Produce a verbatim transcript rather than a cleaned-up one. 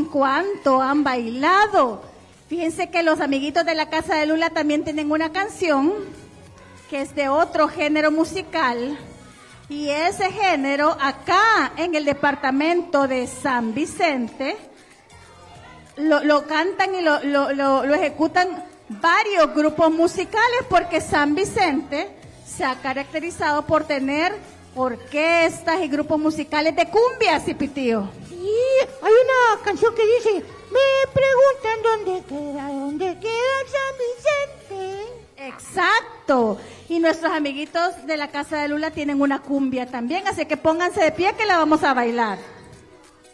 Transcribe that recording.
cuánto han bailado. Fíjense que los amiguitos de la Casa de Lula también tienen una canción que es de otro género musical. Y ese género, acá en el departamento de San Vicente, lo, lo cantan y lo, lo, lo, lo ejecutan varios grupos musicales, porque San Vicente se ha caracterizado por tener orquestas y grupos musicales de cumbia, Cipitío. Sí, hay una canción que dice, me preguntan dónde queda, dónde queda San Vicente. Exacto. Y nuestros amiguitos de la Casa de Lula tienen una cumbia también, así que pónganse de pie que la vamos a bailar.